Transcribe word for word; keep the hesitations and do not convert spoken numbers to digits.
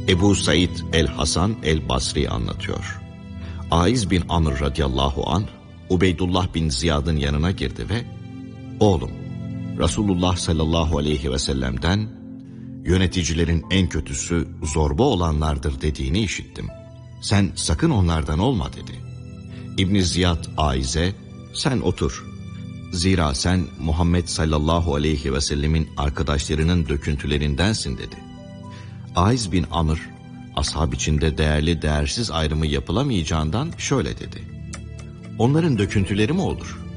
Ebu Said el-Hasan el-Basri anlatıyor. Aiz bin Amr radıyallahu anh, Ubeydullah bin Ziyad'ın yanına girdi ve "Oğlum, Resulullah sallallahu aleyhi ve sellem'den yöneticilerin en kötüsü zorba olanlardır dediğini işittim. Sen sakın onlardan olma" dedi. İbn Ziyad Aiz'e "Sen otur. Zira sen Muhammed sallallahu aleyhi ve sellemin arkadaşlarının döküntülerindensin" dedi. Aiz bin Amr, ashab içinde değerli değersiz ayrımı yapılamayacağından şöyle dedi: "Onların döküntüleri mi olur?